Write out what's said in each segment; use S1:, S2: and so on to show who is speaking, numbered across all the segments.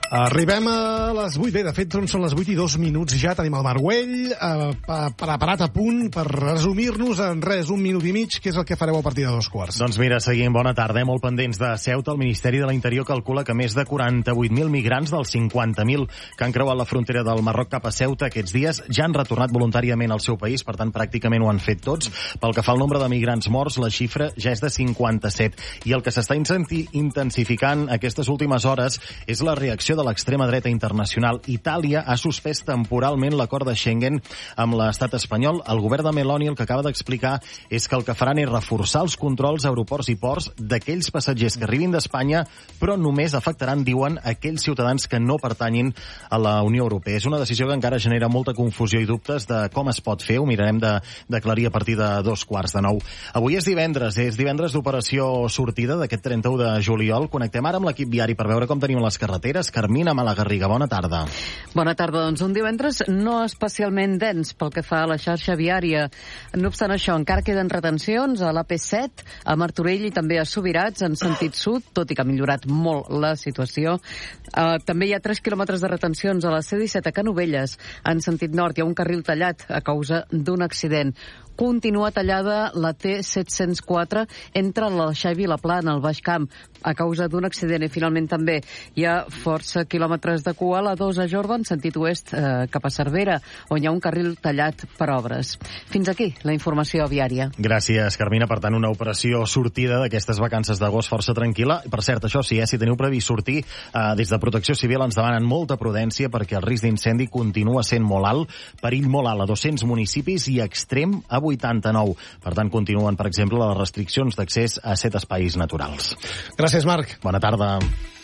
S1: Arribem a les 8. Bé, de fet, són les 8:02. Ja tenim el Marc Güell preparat a punt per resumir-nos en res, 1 minut i mig, que és el que fareu a partir de 2:15.
S2: Doncs mira, seguim. Bona tarda. Molt pendents de Ceuta. El Ministeri de l'Interior calcula que més de 48.000 migrants dels 50.000 que han creuat la frontera del Marroc cap a Ceuta aquests dies ja han retornat voluntàriament al seu país. Per tant, pràcticament ho han fet tots. Pel que fa al nombre de migrants morts, la xifra ja és de 57. I el que s'està intensificant aquestes últimes hores és la reacció de l'extrema dreta internacional. Itàlia ha suspès temporalment l'acord de Schengen amb l'estat espanyol. El govern de Meloni el que acaba d'explicar és que el que faran és reforçar els controls a aeroports i ports d'aquells passatgers que arribin d'Espanya, però només afectaran, diuen, aquells ciutadans que no pertanyin a la Unió Europea. És una decisió que encara genera molta confusió i dubtes de com es pot fer. Ho mirarem d'aclarir a partir de 8:45. Avui és divendres d'operació sortida d'aquest 31 de juliol. Connectem ara amb l'equip viari per veure com tenim les carreteres. Carmina Malagarriga, bona tarda.
S3: Bona tarda, doncs un divendres no especialment dens pel que fa a la xarxa viària. No obstant això, encara queden retencions a l'AP7, a Martorell i també a Subirats en sentit sud, tot i que ha millorat molt la situació. També hi ha 3 quilòmetres de retencions a la C-17 a Canovelles en sentit nord. Hi ha un carril tallat a causa d'un accident. Continua tallada la T-704 entre l'Aleixar i Vilaplana, al Baix Camp, a causa d'un accident. I finalment també hi ha força quilòmetres de cua a la 2 a Jorba en sentit oest cap a Cervera, on hi ha un carril tallat per obres. Fins aquí la informació viària.
S2: Gràcies, Carmina. Per tant, una operació sortida d'aquestes vacances d'agost força tranquil·la. Per cert, això sí, si teniu previst sortir, des de Protecció Civil ens demanen molta prudència perquè el risc d'incendi continua sent molt alt, perill molt alt a 200 municipis i extrem a 89. Per tant, continuen, per exemple, les restriccions d'accés a 7 espais naturals.
S1: Gràcies, Marc.
S2: Bona tarda.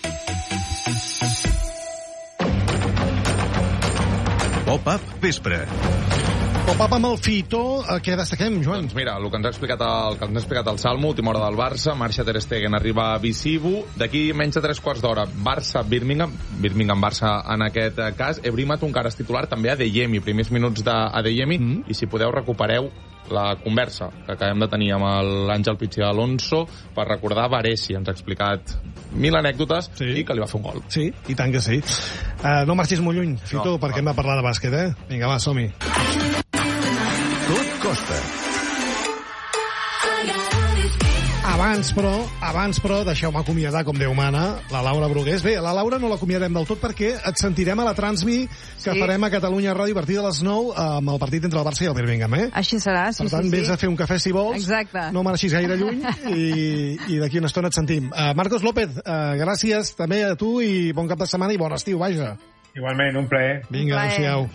S4: Pop-up vespre.
S1: Pop-up amb el Fito, què destaquem, Joan?
S5: Doncs mira, el que ens ha explicat el Salmo, última hora del Barça, marxa Ter Stegen, arriba a Visibu, d'aquí menys de 3 quarts d'hora, Birmingham-Barça en aquest cas, Ebrima Tuncar és titular, també Adeyemi, primers minuts d'Adeyemi, i si podeu recupereu la conversa que acabem de tenir amb l'Àngel Pichi Alonso per recordar Varesi, ens ha explicat 1000 anècdotes i que li va fer un gol.
S1: Sí, i tant que sí. No marxis molt lluny, Fito, perquè hem de parlar de bàsquet, Vinga, va, som-hi.
S4: Tot costa.
S1: Abans, però, deixeu-me acomiadar com Déu mana, la Laura Brugués. Bé, la Laura no l'acomiadem del tot perquè et sentirem a la Transmi que farem a Catalunya Ràdio a partir de les 9 amb el partit entre el Barça i el Birmingham,
S6: Així serà, sí.
S1: Per tant, vés a fer un cafè si vols.
S6: Exacte.
S1: No marxis gaire lluny i d'aquí una estona et sentim. Marcos López, gràcies també a tu i bon cap de setmana i bon estiu, vaja.
S7: Igualment, un plaer.
S1: Vinga, adéu-siau.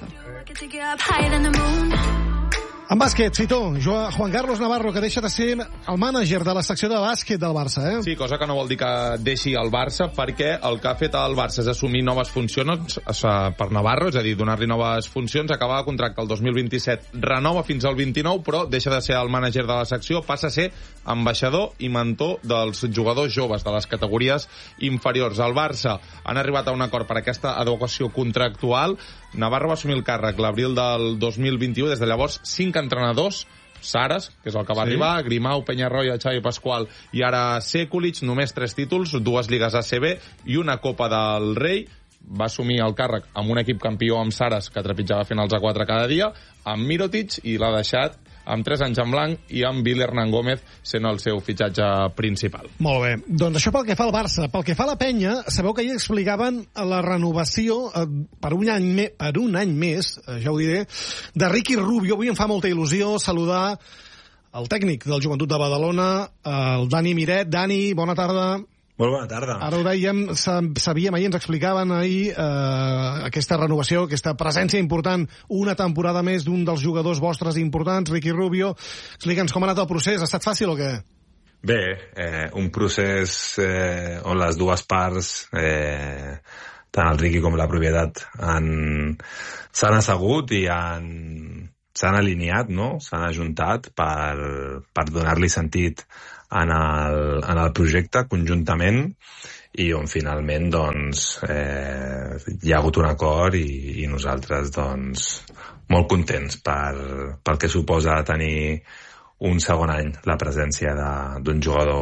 S1: En bàsquet, Fito, Juan Carlos Navarro, que deixa de ser el mànager de la secció de bàsquet del Barça,
S5: Sí, cosa que no vol dir que deixi el Barça, perquè el que ha fet el Barça és assumir noves funcions per Navarro, és a dir, donar-li noves funcions, acaba de contracte el 2027, renova fins al 29, però deixa de ser el mànager de la secció, passa a ser ambaixador i mentor dels jugadors joves de les categories inferiors. El Barça han arribat a un acord per aquesta adequació contractual. Navarro va assumir el càrrec l'abril del 2021, des de llavors 5 entrenadors, Saras, que és el que va arribar, Grimau, Peñarroya, Xavi Pascual i ara Sekulic, només 3 títols, 2 lligues ACB i una Copa del Rei. Va assumir el càrrec amb un equip campió amb Saras, que trepitjava finals a 4 cada dia, amb Mirotic, i l'ha deixat amb 3 anys en blanc i amb Billy Hernán Gómez sent el seu fitxatge principal.
S1: Molt bé. Doncs això pel que fa al Barça. Pel que fa a la penya, sabeu que ahir explicaven la renovació per un any més, ja ho diré, de Ricky Rubio. Avui em fa molta il·lusió saludar el tècnic del Joventut de Badalona, el Dani Miret. Dani, bona tarda.
S8: Molt bona tarda.
S1: Ara ho dèiem, sabíem ahir, ens explicaven ahir aquesta renovació, aquesta presència important, una temporada més d'un dels jugadors vostres importants, Ricky Rubio. Explica'ns com ha anat el procés, ha estat fàcil o què?
S8: Bé, un procés on les dues parts, tant el Ricky com la propietat, s'han assegut i s'han alineat, no? S'han ajuntat per donar-li sentit en el projecte conjuntament i on finalment doncs hi ha hagut un acord i nosaltres doncs molt contents pel que suposa tenir un segon any la presència d'un jugador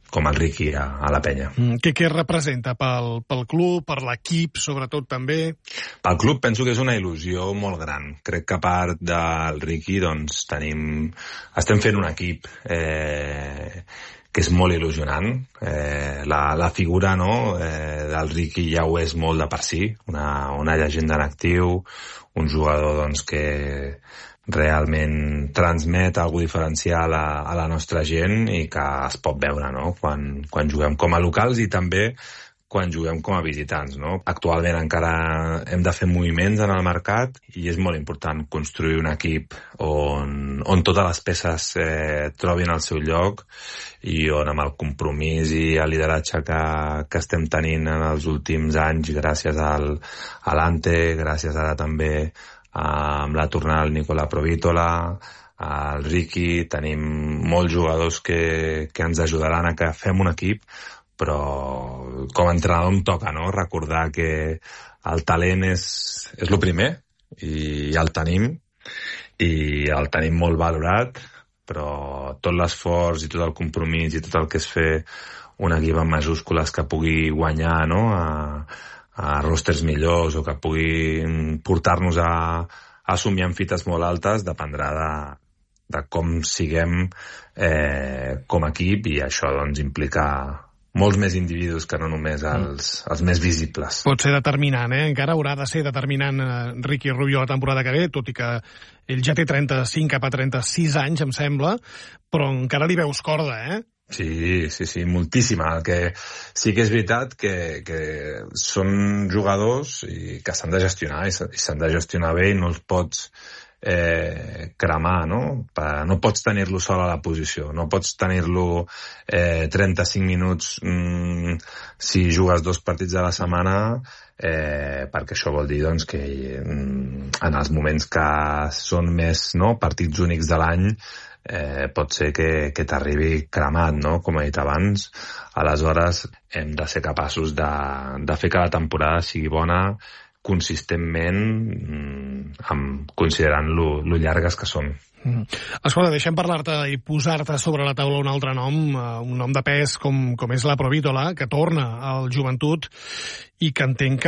S8: el Riqui a la penya.
S1: Què representa pel club, per l'equip, sobretot també?
S8: Pel club penso que és una il·lusió molt gran. Crec que a part del Riqui doncs estem fent un equip que és molt il·lusionant. La figura del Riqui ja ho és molt de per si, una llegenda en actiu, un jugador doncs, que realment transmet algo diferencial a la nostra gent i que es pot veure, no? Quan juguem com a locals i també quan juguem com a visitants, no? Actualment encara hem de fer moviments en el mercat i és molt important construir un equip on totes les peces trobin el seu lloc i on amb el compromís i el lideratge que estem tenint en els últims anys gràcies a l'Ante, gràcies ara també amb la tornada del Nicola Provítola, al Riqui, tenim molts jugadors que ens ajudaran a que fem un equip, però com a entrenador em toca, no?, recordar que el talent és el primer i el tenim molt valorat, però tot l'esforç i tot el compromís i tot el que és fer un equip en majúscules que pugui guanyar, no?, a rosters millors o que pugui portar-nos a somiar en fites molt altes dependrà de com siguem com a equip, i això doncs implica molts més individus que no només els més visibles.
S1: Pot ser determinant, encara haurà de ser determinant Riqui Rubio la temporada que ve, tot i que ell ja té 35 cap a 36 anys, em sembla, però encara li veus corda,
S8: Sí, moltíssima. El que sí que és veritat que són jugadors que s'han de gestionar i s'han de gestionar bé i no els pots cremar, no? No pots tenir-lo sol a la posició, no pots tenir-lo 35 minuts si jugues 2 partits a la setmana, perquè això vol dir doncs, que en els moments que són més partits únics de l'any pot ser que t'arribi cremat, no?, com he dit abans. Aleshores hem de ser capaços de fer que la temporada sigui bona consistentment, considerant lo llargues que són.
S1: Escolta, deixem parlar-te i posar-te sobre la taula un altre nom, un nom de pes com és la Provítola, que torna al Joventut i que entenc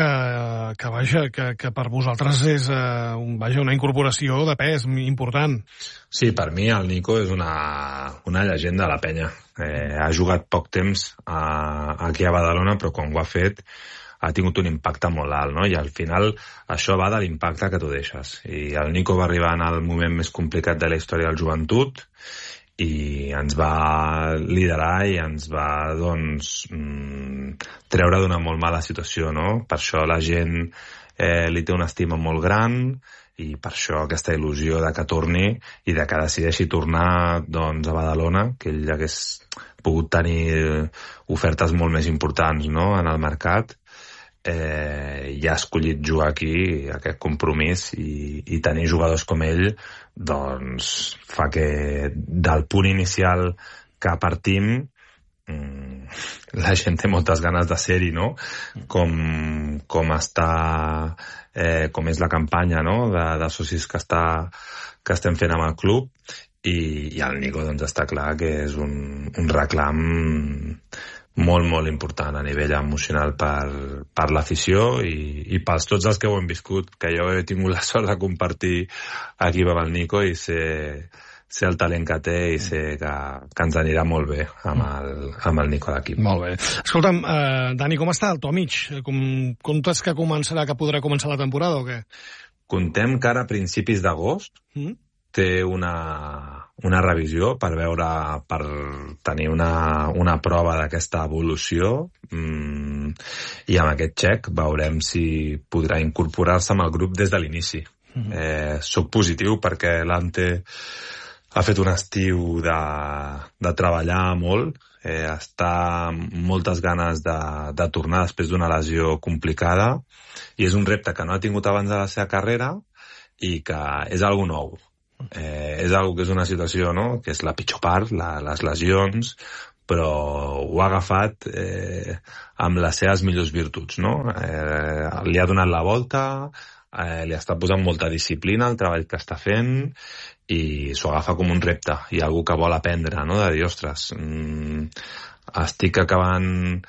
S1: que per vosaltres és una incorporació de pes important.
S8: Sí, per mi el Nico és una llegenda de la penya. Ha jugat poc temps aquí a Badalona, però quan ho ha fet ha tingut un impacte molt alt, no? I al final això va de l'impacte que tu deixes. I el Nico va arribar en el moment més complicat de la història del Joventut i ens va liderar i ens va, doncs, treure d'una molt mala situació, no? Per això la gent li té una estima molt gran i per això aquesta il·lusió de que torni i de que decideixi tornar, doncs, a Badalona, que ell hagués pogut tenir ofertes molt més importants, no?, en el mercat. I ha escollit jugar aquí, aquest compromís, i tenir jugadors com ell doncs fa que del punt inicial que partim la gent té moltes ganes de ser-hi, no? Com és la campanya, no?, de socis que estem fent amb el club, i el Nico doncs està clar que és un reclam molt, molt important a nivell emocional per l'afició i pels tots els que ho hem viscut, que jo he tingut la sort de compartir aquí amb el Nico i ser el talent que té i sé que ens anirà molt bé amb el Nico a l'equip.
S1: Molt bé. Escolta'm, Dani, com està el Tomic? Comptes que podrà començar la temporada o què?
S8: Contem que ara a principis d'agost té una revisió per tenir una prova d'aquesta evolució i amb aquest xec veurem si podrà incorporar-se amb el grup des de l'inici. Soc positiu perquè l'Ante ha fet un estiu de treballar molt, està amb moltes ganes de tornar després d'una lesió complicada i és un repte que no ha tingut abans de la seva carrera i que és algo nou. És algo que és una situació, no?, que és la pitjor part, les lesions, però ho ha agafat amb les seves millors virtuts, no? Li ha donat la volta, li està posant molta disciplina al treball que està fent i s'ho agafa com un repte i algú que vol aprendre, no?, de dir, ostres, estic acabant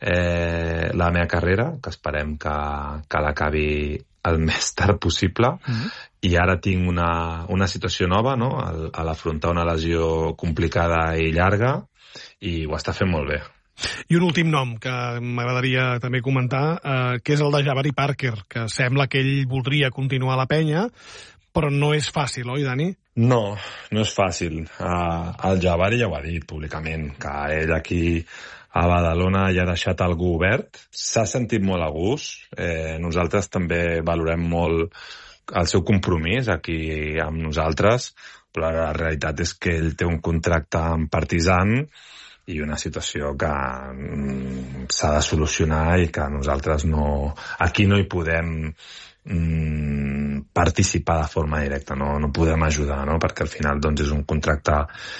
S8: la meva carrera, que esperem que l'acabi el més tard possible, i ara tinc una situació nova, no? A l'afrontar una lesió complicada i llarga, i ho està fent molt bé.
S1: I un últim nom que m'agradaria també comentar, que és el de Jabari Parker, que sembla que ell voldria continuar a la penya, però no és fàcil, oi, Dani?
S8: No és fàcil. El Jabari ja ho ha dit públicament, que ell aquí a Badalona ja ha deixat algú obert. S'ha sentit molt a gust. Nosaltres també valorem molt el seu compromís aquí amb nosaltres, però la realitat és que ell té un contracte amb Partizan i una situació que s'ha de solucionar i que nosaltres aquí no hi podem participar de forma directa, no podem ajudar, no? Perquè al final doncs, és un contracte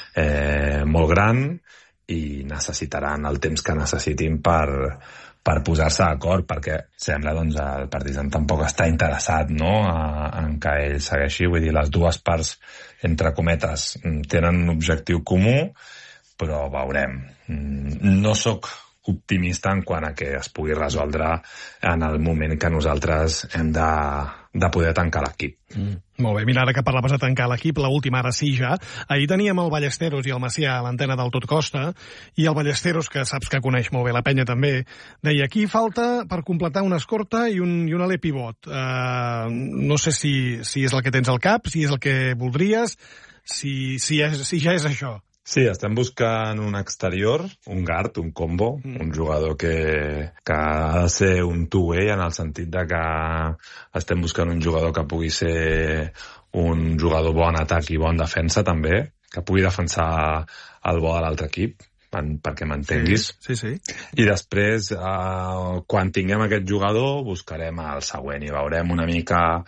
S8: molt gran i necessitaran el temps que necessitin per posar-se d'acord, perquè sembla doncs el Partizan tampoc està interessat, no? En que ell segueixi, vull dir, les dues parts, entre cometes, tenen un objectiu comú, però veurem. No sóc optimista en quant a que es pugui resoldre en el moment que nosaltres hem de poder tancar l'equip.
S1: Molt bé, mira, ara que parlaves de tancar l'equip, l'última ara sí ja. Ahir teníem el Ballesteros i el Macià a l'antena del Tot Costa, i el Ballesteros, que saps que coneix molt bé la penya també, deia, aquí falta per completar una escorta i un alè pivot. No sé si és el que tens al cap, si és el que voldries, si ja és això.
S8: Sí, estem buscant un exterior, un guard, un combo, un jugador que ha de ser un two-way en el sentit de que estem buscant un jugador que pugui ser un jugador bon atac i bon defensa també, que pugui defensar el bo de l'altre equip, perquè m'entenguis.
S1: Sí.
S8: I després, quan tinguem aquest jugador, buscarem el següent i veurem una mica,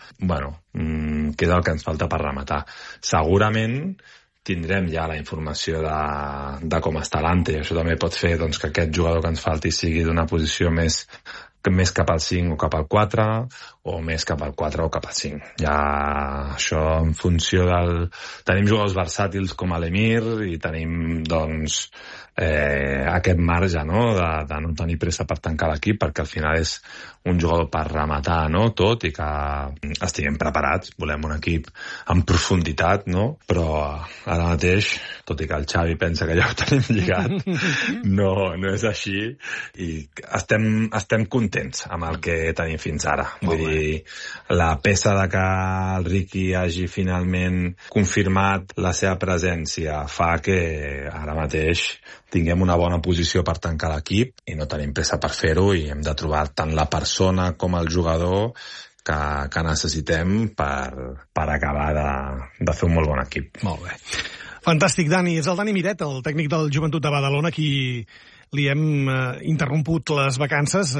S8: què és el que ens falta per rematar. Segurament tindrem ja la informació de com està l'Ante, i això també pot fer doncs, que aquest jugador que ens falti sigui d'una posició més cap al 5 o cap al 4, o més cap al 4 o cap al 5. Ja això en funció Tenim jugadors versàtils com l'Emir i tenim, doncs, aquest marge, no?, de no tenir pressa per tancar l'equip, perquè al final és un jugador per rematar, no?, tot, i que estiguem preparats. Volem un equip en profunditat, no?, però ara mateix, tot i que el Xavi pensa que ja ho tenim lligat, no és així, i estem contents amb el que tenim fins ara. Vull dir, la peça de que el Riqui hagi finalment confirmat la seva presència fa que ara mateix tinguem una bona posició per tancar l'equip i no tenim pressa per fer-ho, i hem de trobar tant la persona com el jugador que necessitem per acabar de fer un molt bon equip.
S1: Molt bé. Fantàstic, Dani. És el Dani Miret, el tècnic del Joventut de Badalona, qui li hem interromput les vacances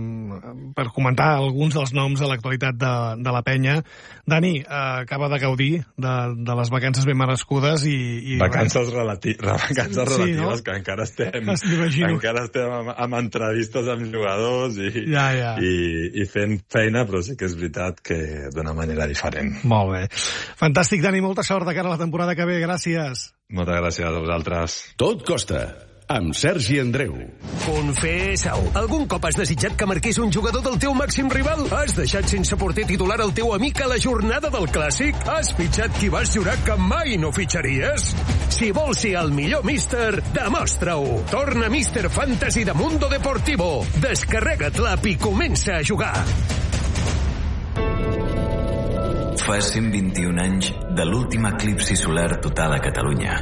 S1: per comentar alguns dels noms a l'actualitat de la penya. Dani, acaba de gaudir de les vacances ben merescudes i
S8: vacances relatives, no? Que encara estem amb entrevistes amb jugadors i fent feina, però sí que és veritat que d'una manera diferent.
S1: Molt bé. Fantàstic, Dani. Molta sort de cara a la temporada que ve. Gràcies.
S8: Moltes gràcies a vosaltres.
S4: Tot costa. Amb Sergi Andreu.
S6: Confessa-ho. Algun cop has desitjat que marqués un jugador del teu màxim rival? Has deixat sense porter titular el teu amic a la jornada del Clàssic? Has fitxat qui vas jurar que mai no fitxaries? Si vols ser el millor míster, demostra-ho. Torna Míster Fantasy de Mundo Deportivo. Descarrega't l'app i comença a jugar.
S7: Fa 121 anys de l'últim eclipsi solar total a Catalunya.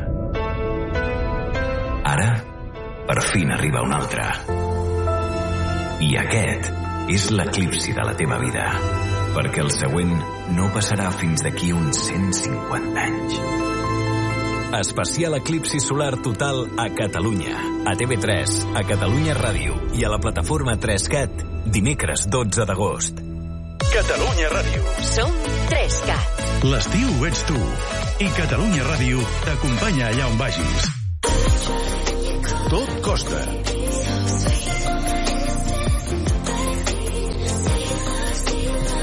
S7: Ara, per fi n'arriba un altre. I aquest és l'eclipsi de la teva vida, perquè el següent no passarà fins d'aquí uns 150 anys. Especial eclipsi solar total a Catalunya, a TV3, a Catalunya Ràdio i a la plataforma 3CAT, dimecres 12 d'agost.
S6: Catalunya Ràdio.
S9: Som 3CAT.
S4: L'estiu ets tu. I Catalunya Ràdio t'acompanya allà on vagis. Tot costa.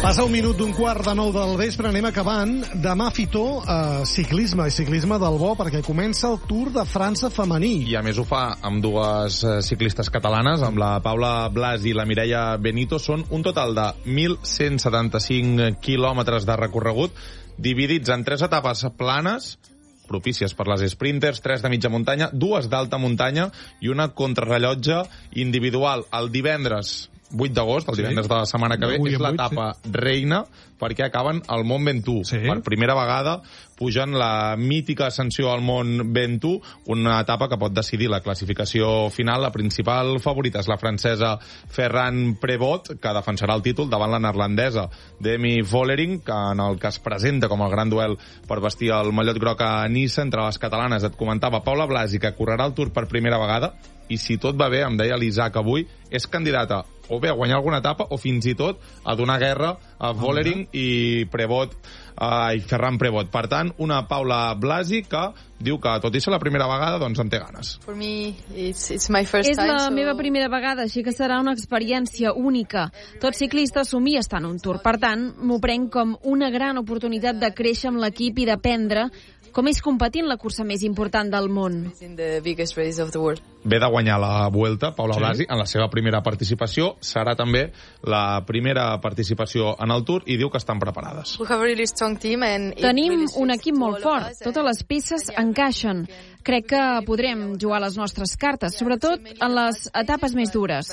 S1: Passa un minut d'un quart de 9 del vespre, anem acabant. Demà, Fitó, ciclisme del bo, perquè comença el Tour de França femení.
S5: I a més ho fa amb dues ciclistes catalanes, amb la Paula Blas i la Mireia Benito. Són un total de 1.175 quilòmetres de recorregut, dividits en 3 etapes planes, propícies per les sprinters, 3 de mitja muntanya, 2 d'alta muntanya i una contrarrellotge individual. El divendres 8 d'agost, el divendres de la setmana que ve, és l'etapa reina, perquè acaben al Mont Ventoux. Per primera vegada pugen la mítica ascensió al Mont Ventoux, una etapa que pot decidir la classificació final. La principal favorita és la francesa Ferran Prevot, que defensarà el títol davant la neerlandesa Demi Vollering, que en el que es presenta com el gran duel per vestir el mallot groc a Niça. Entre les catalanes et comentava Paula Blasi, que correrà el Tour per primera vegada, i si tot va bé, em deia l'Isaac avui, és candidata o bé a guanyar alguna etapa o fins i tot a donar guerra a Vollering i Prevot, i Ferran Prevot. Per tant, una Paula Blasi que diu que, tot i ser la primera vegada, doncs en té ganes.
S10: És la meva primera vegada, així que serà una experiència única. Tot ciclista somia estar en un Tour. Per tant, m'ho prenc com una gran oportunitat de créixer amb l'equip i d'aprendre com és competir en la cursa més important del món.
S5: Ve de guanyar la Vuelta, Paula Blasi, en la seva primera participació. Serà també la primera participació en el Tour i diu que estan preparades.
S10: Tenim un equip molt fort. Totes les peces encaixen. Crec que podrem jugar les nostres cartes, sobretot en les etapes més dures.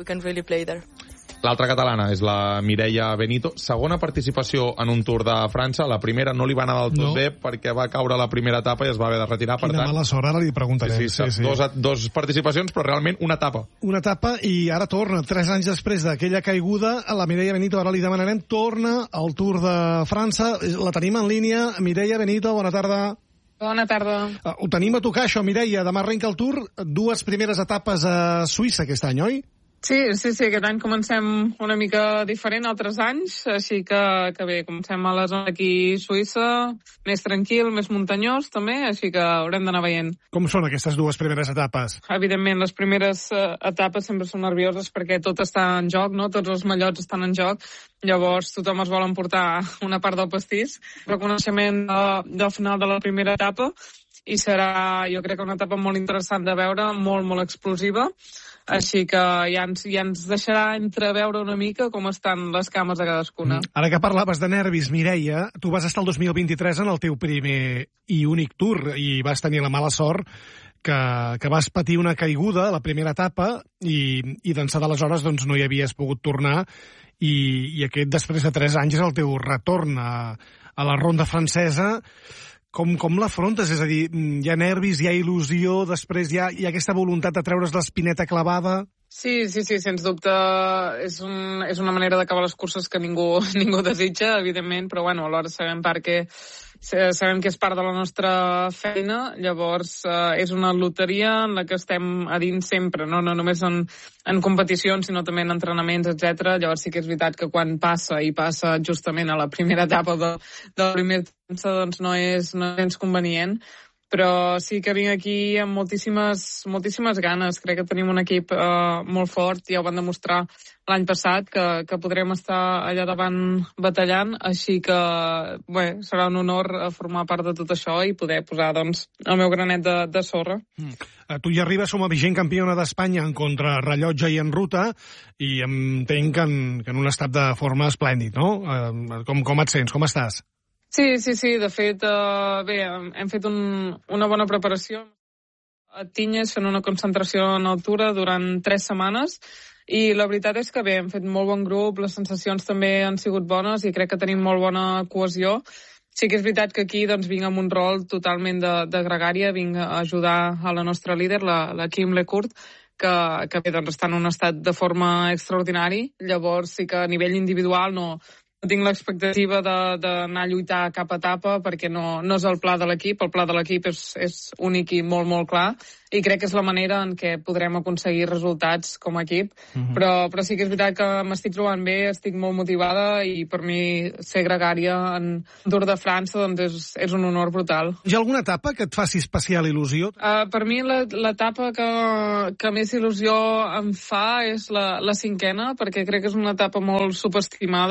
S5: L'altra catalana és la Mireia Benito, segona participació en un Tour de França. La primera no li va anar del tot bé perquè va caure la primera etapa i es va haver de retirar.
S1: Quina mala sort, ara li preguntarem.
S5: Sí. Dos participacions, però realment una etapa.
S1: Una etapa i ara torna, 3 anys després d'aquella caiguda, a la Mireia Benito, ara li demanarem, torna al Tour de França. La tenim en línia. Mireia Benito, bona tarda.
S11: Bona tarda.
S1: Ho tenim a tocar, això, Mireia. Demà arrenca el Tour, 2 primeres etapes a Suïssa aquest any, oi?
S11: Sí, aquest any comencem una mica diferent altres anys, així que bé, comencem a la zona aquí Suïssa, més tranquil, més muntanyós també, així que haurem d'anar veient.
S1: Com són aquestes 2 primeres etapes?
S11: Evidentment, les primeres etapes sempre són nervioses perquè tot està en joc, no? Tots els mallots estan en joc, llavors tothom es vol emportar una part del pastís. Reconeixement del final de la primera etapa i serà, jo crec, una etapa molt interessant de veure, molt explosiva. Així que ja ens deixarà entreveure una mica com estan les cames de cadascuna.
S1: Ara que parlaves de nervis, Mireia, tu vas estar el 2023 en el teu primer i únic Tour i vas tenir la mala sort que vas patir una caiguda a la primera etapa i d'ençà d'aleshores doncs, no hi havies pogut tornar i aquest, després de 3 anys, és el teu retorn a la ronda francesa. Com l'afrontes? És a dir, hi ha nervis, hi ha il·lusió, després hi ha aquesta voluntat de treure's l'espineta clavada?
S11: Sí, sens dubte és una manera d'acabar les curses que ningú desitja, evidentment, però bueno, alhora sabem que és part de la nostra feina, llavors és una loteria en la que estem a dins sempre, no només en competicions, sinó també en entrenaments, etc. Llavors sí que és veritat que quan passa justament a la primera etapa de la primera etapa, doncs no és gens convenient, però sí que vinc aquí amb moltíssimes ganes. Crec que tenim un equip molt fort, ja ho van demostrar l'any passat, que podrem estar allà davant batallant, així que bé, serà un honor formar part de tot això i poder posar doncs, el meu granet de sorra.
S1: Tu hi arribes com a vigent campiona d'Espanya en contrarrellotge i en ruta i entenc que en un estat de forma esplèndid, no? Com et sents? Com estàs?
S11: Sí, de fet, bé, hem fet una bona preparació. A Tinyes fent una concentració en altura durant 3 setmanes i la veritat és que bé, hem fet molt bon grup, les sensacions també han sigut bones i crec que tenim molt bona cohesió. Sí que és veritat que aquí doncs, vinc amb un rol totalment de gregària, vinc a ajudar a la nostra líder, la Kim Lecourt, que bé, doncs, està en un estat de forma extraordinari. Llavors sí que a nivell individual no tinc l'expectativa d'anar a lluitar cap etapa perquè no és el pla de l'equip. El pla de l'equip és únic i molt clar i crec que és la manera en què podrem aconseguir resultats com a equip. Però sí que és veritat que m'estic trobant bé, estic molt motivada i per mi ser gregària en Tour de França doncs és un honor brutal.
S1: Hi ha alguna etapa que et faci especial il·lusió?
S11: Per mi l'etapa que més il·lusió em fa és la 5ena, perquè crec que és una etapa molt subestimada.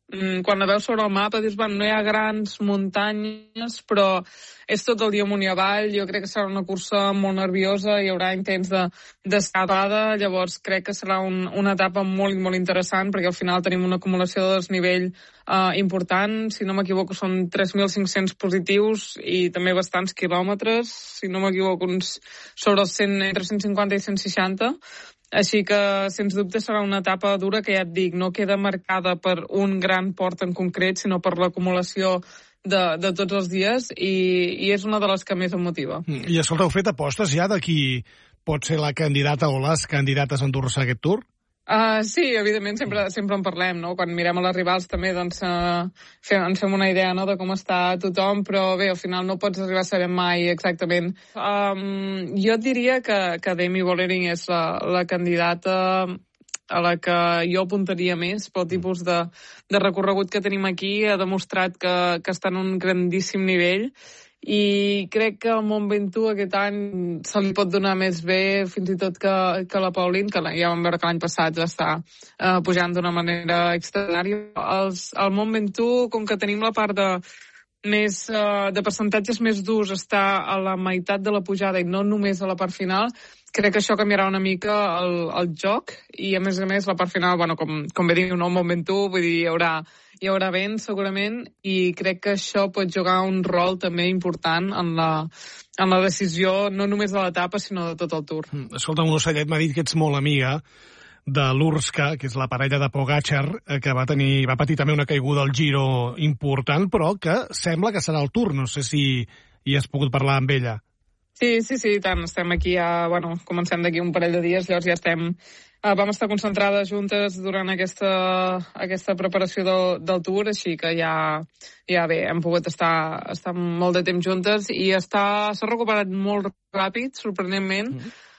S11: quan la veus sobre el mapa dius, no hi ha grans muntanyes, però és tot el dia amunt i avall. Jo crec que serà una cursa molt nerviosa, hi haurà intents d'escapada, llavors crec que serà una etapa molt, molt interessant, perquè al final tenim una acumulació de desnivell important. Si no m'equivoco, són 3.500 positius i també bastants quilòmetres, si no m'equivoco, sobre els 100, entre 150 i 160. Així que, sens dubte, serà una etapa dura que, ja et dic, no queda marcada per un gran port en concret, sinó per l'acumulació de tots els dies, i és una de les que més em motiva.
S1: I, escolta, heu fet apostes ja de qui pot ser la candidata o les candidates a endur-se aquest Tour?
S11: Sí, evidentment, sempre en parlem, no? Quan mirem a les rivals també ens fem una idea, no?, de com està tothom, però bé, al final no pots arribar a saber mai exactament. Jo et diria que Demi Vollering és la candidata a la que jo apuntaria més pel tipus de recorregut que tenim aquí. Ha demostrat que està en un grandíssim nivell, i crec que el Mont Ventoux aquest any se li pot donar més bé, fins i tot que la Pauline, que ja vam veure que l'any passat està pujant d'una manera extraordinària. El Mont Ventoux, com que tenim la part de percentatges més durs, està a la meitat de la pujada i no només a la part final, crec que això canviarà una mica el joc, i a més la part final, com bé diu, no, Mont Ventoux, vull dir, hi haurà vent segurament, i crec que això pot jugar un rol també important en la decisió, no només de l'etapa, sinó de tot el Tour.
S1: Escolta, un ocellet m'ha dit que ets molt amiga de l'Urska, que és la parella de Pogačar, que va patir també una caiguda al Giro important, però que sembla que serà el Tour. No sé si hi has pogut parlar amb ella.
S11: Sí, tant. Estem aquí ja, comencem d'aquí un parell de dies, llavors ja vam estar concentrades juntes durant aquesta preparació del Tour, així que ja bé, hem pogut estar molt de temps juntes, i s'ha recuperat molt ràpid, sorprenentment.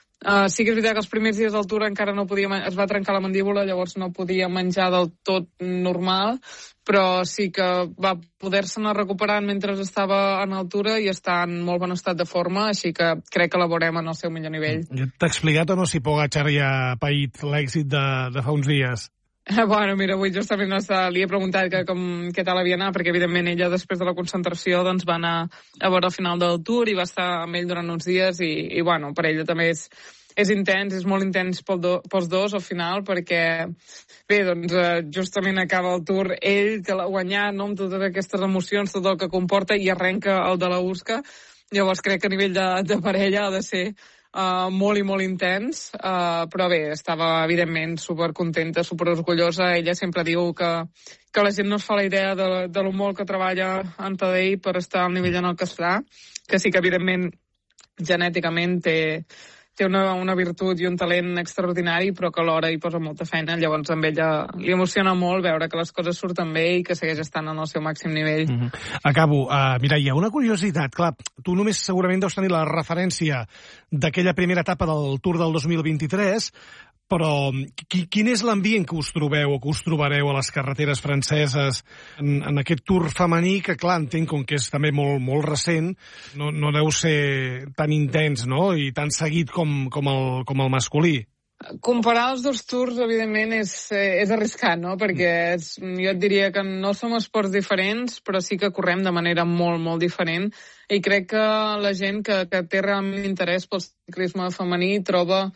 S11: Sí que és veritat que els primers dies del Tour encara no podia, es va trencar la mandíbula, llavors no podia menjar del tot normal, però sí que va poder-se anar recuperant mentre estava en altura i està en molt bon estat de forma, així que crec que la veurem en el seu millor nivell.
S1: T'ha explicat o no si Pogačar ja ha paït l'èxit de fa uns dies?
S11: Mira, avui justament li he preguntat què tal havia anat, perquè evidentment ella després de la concentració va anar a veure el final del Tour i va estar amb ell durant uns dies, i per ella també és intens, és molt intens pels dos al final, perquè bé, justament acaba el Tour ell que l'ha guanyat, no?, amb totes aquestes emocions, tot el que comporta, i arrenca el de la Urska. Llavors crec que a nivell de parella ha de ser molt i molt intens, però bé, estava evidentment supercontenta, superorgullosa. Ella sempre diu que la gent no es fa la idea de lo molt que treballa en Tadej per estar al nivell en el que està, que sí que evidentment genèticament té una virtut i un talent extraordinari, però que alhora hi posa molta feina. Llavors a ella li emociona molt veure que les coses surten bé i que segueix estant en el seu màxim nivell.
S1: Acabo. Mireia, una curiositat. Clar, tu només segurament deus tenir la referència d'aquella primera etapa del Tour del 2023, però quin és l'ambient que us trobeu o que us trobareu a les carreteres franceses en aquest Tour femení, que clar, entenc com que és també molt, molt recent, no deu ser tan intens, no?, i tan seguit com el masculí.
S11: Comparar els dos tours, evidentment, és arriscat, no?, perquè jo et diria que no som esports diferents, però sí que correm de manera molt, molt diferent, i crec que la gent que té realment interès pel ciclisme femení troba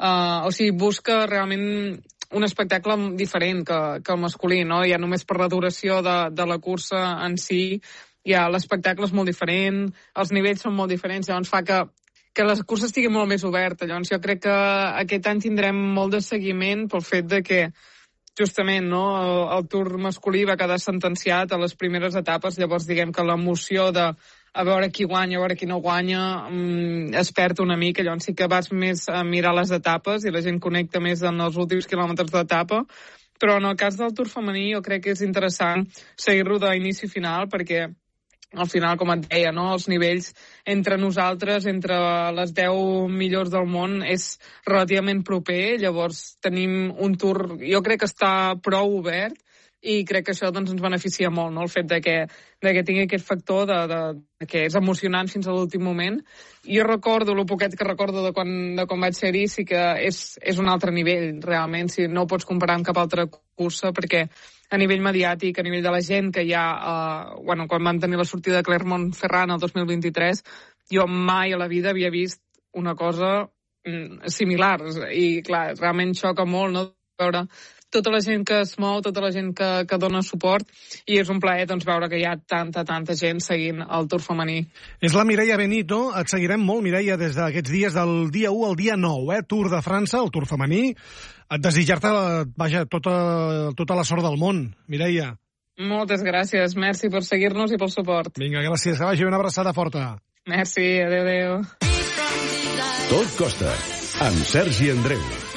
S11: busca realment un espectacle diferent que el masculí, no? Ja només per la duració de la cursa en si, l'espectacle és molt diferent, els nivells són molt diferents, llavors fa que la cursa estigui molt més oberta. Llavors jo crec que aquest any tindrem molt de seguiment pel fet de que justament, no, el Tour masculí va quedar sentenciat a les primeres etapes, llavors diguem que l'emoció a veure qui guanya, a veure qui no guanya, es perd una mica. Llavors sí que vas més a mirar les etapes i la gent connecta més en els últims quilòmetres d'etapa, però en el cas del Tour femení jo crec que és interessant seguir-lo d'inici i final, perquè al final, com et deia, no, els nivells entre nosaltres, entre les 10 millors del món, és relativament proper. Llavors tenim un Tour, jo crec que està prou obert, i crec que això ens beneficia molt, no?, el fet de que tingui aquest factor de que és emocionant fins a l'últim moment. Jo recordo, el poquet que recordo de quan vaig ser-hi, sí que és un altre nivell, realment, si no ho pots comparar amb cap altra cursa, perquè a nivell mediàtic, a nivell de la gent que hi ha, quan van tenir la sortida de Clermont-Ferrand el 2023, jo mai a la vida havia vist una cosa similar. I, clar, realment xoca molt, no?, veure tota la gent que es mou, tota la gent que dona suport, i és un plaer doncs, veure que hi ha tanta gent seguint el Tour femení.
S1: És la Mireia Benito. Et seguirem molt, Mireia, des d'aquests dies, del dia 1 al dia 9, Tour de França, el Tour femení. Et desitjar-te, vaja, tota la sort del món, Mireia.
S11: Moltes gràcies, merci per seguir-nos i pel suport.
S1: Vinga, gràcies, que vagi, una abraçada forta.
S11: Merci, adéu.
S4: Tot costa, amb Sergi Andreu.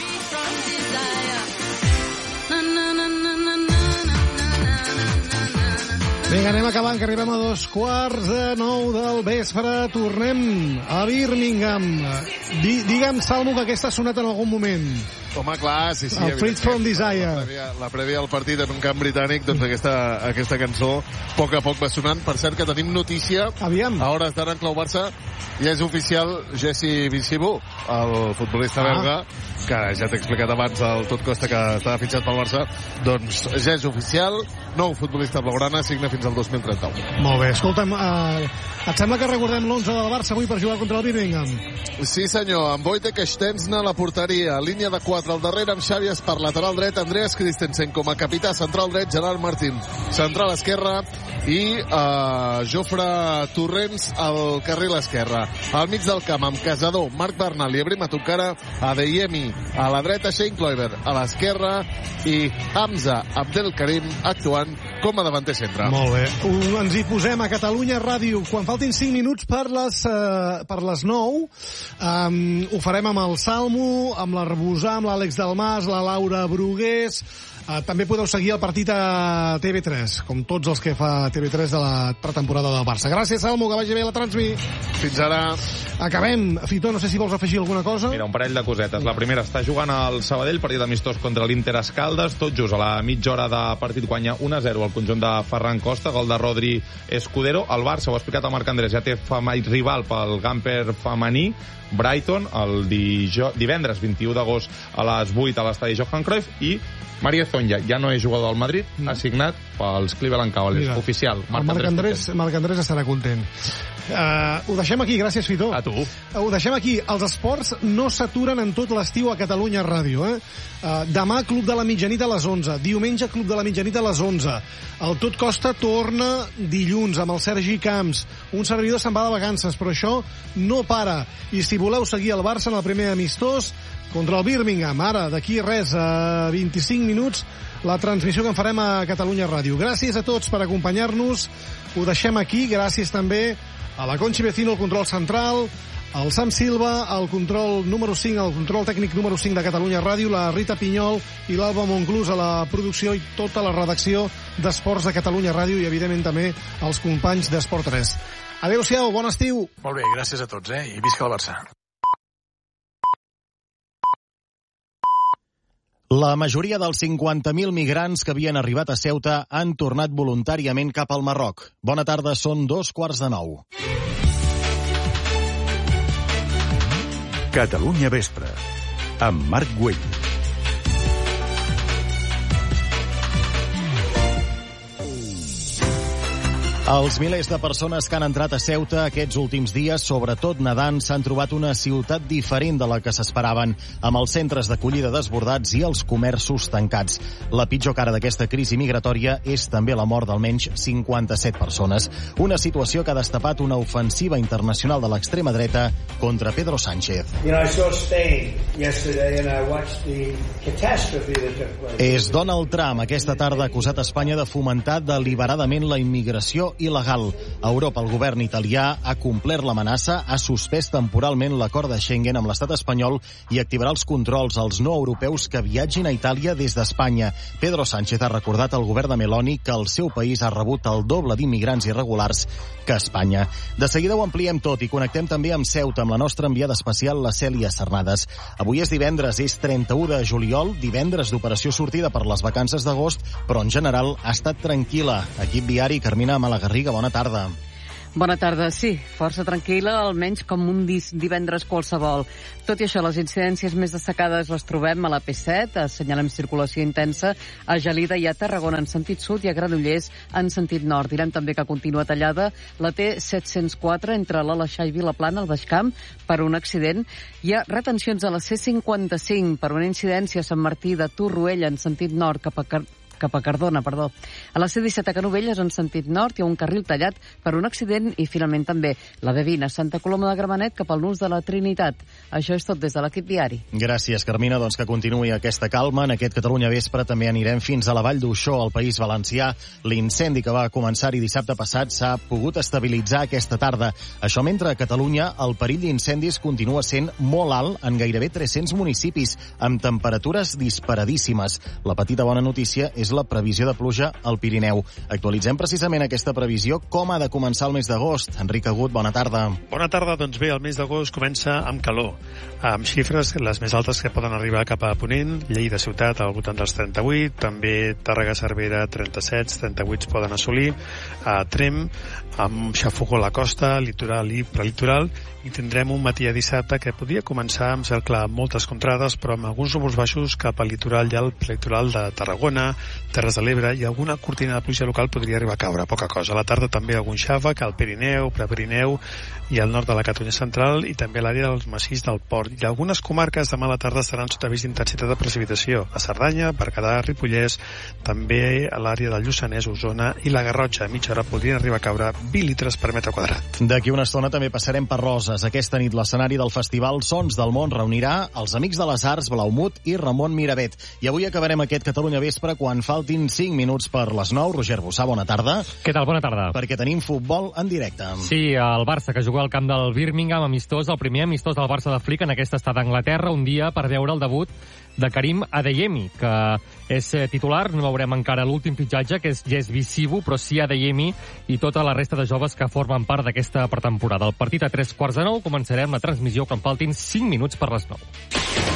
S1: Vinga, anem acabant, que arribem a 8:45 del vespre. Tornem a Birmingham. Digue'm, Salmo, que aquesta ha sonat en algun moment.
S12: Home, clar, sí.
S1: El Fleet from Desire.
S12: La prèvia al partit en un camp britànic, doncs aquesta cançó a poc va sonant. Per cert, que tenim notícia.
S1: Aviam.
S12: A hores d'ara en Clau Barça ja és oficial Jesse Visibu, el futbolista belga, que ja t'he explicat abans el Tot Costa que estava fitxat pel Barça. Doncs ja és oficial, nou futbolista blaugrana, signa fins al 2031.
S1: Molt bé, escolta'm, et sembla que recordem l'11 del Barça avui per jugar contra el Birmingham?
S12: Sí, senyor, amb Wojtek Szczęsny a la porteria, línia de 4 al darrere amb Xavi Espar, lateral dret, Andreas Christensen com a capità, central dret, Gerard Martín, central esquerra, i Jofre Torrents al carril esquerre. Al mig del camp amb Casador, Marc Bernal i Ebrim Atunkara, Adeyemi a la dreta, Shane Kloiber a l'esquerra i Hamza Abdelkarim actuant com a davanter centre.
S1: Molt bé. Ens hi posem a Catalunya Ràdio. Quan faltin 5 minuts per les 9, ho farem amb el Salmo, amb l'Arbusà, amb l'Àlex Dalmas, la Laura Brugués. També podeu seguir el partit a TV3, com tots els que fa TV3 de la pretemporada del Barça. Gràcies, Salmo, que vagi bé la transmi.
S12: Fins ara.
S1: Acabem. Fito, no sé si vols afegir alguna cosa.
S5: Mira, un parell de cosetes. La primera, està jugant al Sabadell, partit amistós contra l'Inter Escaldes, tot just a la mitja hora de partit guanya 1-0 al conjunt de Ferran Costa, gol de Rodri Escudero. El Barça, ho ha explicat el Marc Andrés, ja té rival pel Gamper femení, Brighton, el divendres 21 d'agost a les 8 a l'estadi Johan Cruyff, i María Zonja ja no és jugador del Madrid, ha signat pels Cleveland Cavaliers, oficial.
S1: Marc Andrés estarà content. Ho deixem aquí, gràcies, Fito.
S5: A tu.
S1: Ho deixem aquí. Els esports no s'aturen en tot l'estiu a Catalunya Ràdio. Demà, Club de la Mitjanit a les 11. Diumenge, Club de la Mitjanit a les 11. El Tot Costa torna dilluns amb el Sergi Camps. Un servidor se'n va de vacances, però això no para. I si voleu seguir el Barça en el primer amistós contra el Birmingham, ara, d'aquí res, a 25 minuts, la transmissió que en farem a Catalunya Ràdio. Gràcies a tots per acompanyar-nos. Ho deixem aquí. Gràcies també a la Conchi Vecino, el control central, al Sam Silva, el control número 5, el control tècnic número 5 de Catalunya Ràdio, la Rita Pinyol i l'Alba Monclús a la producció i tota la redacció d'Esports de Catalunya Ràdio i, evidentment, també els companys d'Esport 3. Adéu-siau, bon estiu.
S13: Molt bé, gràcies a tots, i visca el Barça.
S2: La majoria dels 50.000 migrants que havien arribat a Ceuta han tornat voluntàriament cap al Marroc. Bona tarda, són 8:45.
S4: Catalunya Vespre, amb Marc Güell.
S2: Els milers de persones que han entrat a Ceuta aquests últims dies, sobretot nedant, s'han trobat una ciutat diferent de la que s'esperaven, amb els centres d'acollida desbordats i els comerços tancats. La pitjor cara d'aquesta crisi migratòria és també la mort d'almenys 57 persones. Una situació que ha destapat una ofensiva internacional de l'extrema dreta contra Pedro Sánchez. És Donald Trump aquesta tarda acusat a Espanya de fomentar deliberadament la immigració il·legal. A Europa, el govern italià ha complert l'amenaça, ha suspès temporalment l'acord de Schengen amb l'estat espanyol i activarà els controls als no europeus que viatgin a Itàlia des d'Espanya. Pedro Sánchez ha recordat al govern de Meloni que el seu país ha rebut el doble d'immigrants irregulars que Espanya. De seguida ho ampliem tot i connectem també amb Ceuta, amb la nostra enviada especial, la Cèlia Cernades. Avui és divendres, és 31 de juliol, divendres d'operació sortida per les vacances d'agost, però en general ha estat tranquil·la. Equip viari, Carmina Malagarriga, bona tarda.
S3: Bona tarda. Sí, força tranquil·la, almenys com un divendres qualsevol. Tot i això, les incidències més destacades les trobem a la P7, assenyalem circulació intensa a Gelida i a Tarragona en sentit sud i a Granollers en sentit nord. Direm també que continua tallada la T704 entre l'Aleixar i Vilaplana, al Baix Camp, per un accident. Hi ha retencions a la C55 per una incidència a Sant Martí de Torroella en sentit nord cap a Cardona. A la C17 a Canovelles en sentit nord hi ha un carril tallat per un accident i finalment també la B20 a Santa Coloma de Gramenet cap al nus de la Trinitat. Això és tot des de l'equip diari.
S2: Gràcies, Carmina. Doncs que continuï aquesta calma. En aquest Catalunya Vespre també anirem fins a la Vall d'Uixó, al País Valencià. L'incendi que va començar-hi dissabte passat s'ha pogut estabilitzar aquesta tarda. Això mentre a Catalunya el perill d'incendis continua sent molt alt en gairebé 300 municipis, amb temperatures disparadíssimes. La petita bona notícia és la previsió de pluja al Pirineu. Actualitzem precisament aquesta previsió. Com ha de començar el mes d'agost? Enric Agut, bona tarda.
S14: Bona tarda. Doncs bé, el mes d'agost comença amb calor, amb xifres les més altes que poden arribar cap a Ponent, Lleida ciutat al voltant dels 38, també Tàrrega, Cervera 37, 38 poden assolir, a Tremp, amb xafogó a la costa, litoral i prelitoral, i tindrem un matí a dissabte que podria començar amb cel clar, moltes contrades, però amb alguns núvols baixos cap al litoral i al prelitoral de Tarragona, Terres de l'Ebre, i alguna cortina de pluja local podria arribar a caure, poca cosa. A la tarda també algun xàfec al Pirineu, Prepirineu i al nord de la Catalunya central, i també a l'àrea dels massís del Port. I algunes comarques demà a la tarda estaran sota avís d'intensitat de precipitació. A Cerdanya, Berguedà, Ripollès, també a l'àrea del Lluçanès, Osona i la Garrotxa. A mitja hora podrien arribar a caure 20 litres per metre quadrat.
S2: D'aquí una estona també passarem per Roses. Aquesta nit l'escenari del festival Sons del Món reunirà els Amics de les Arts, Blaumut i Ramon Miravet. I avui acabarem aquest Catalunya Vespre quan faltin 5 minuts per les 9. Roger Bossà, bona tarda.
S15: Què tal? Bona tarda.
S2: Perquè tenim futbol en directe.
S15: Sí, el Barça, que juga al camp del Birmingham, amistós, el primer amistós del Barça de Flick en aquest estat d'Anglaterra, un dia per veure el debut de Karim Adeyemi, que és titular. No veurem encara l'últim fitxatge, que és Jesby Sibu, però sí Adeyemi i tota la resta de joves que formen part d'aquesta pretemporada. El partit a 3:15, començarem la transmissió quan faltin 5 minuts per les 9.